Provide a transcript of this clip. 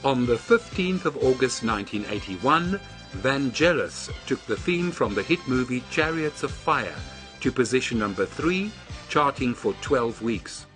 On the 15th of August 1981, Vangelis took the theme from the hit movie Chariots of Fire to position number 3, charting for 12 weeks.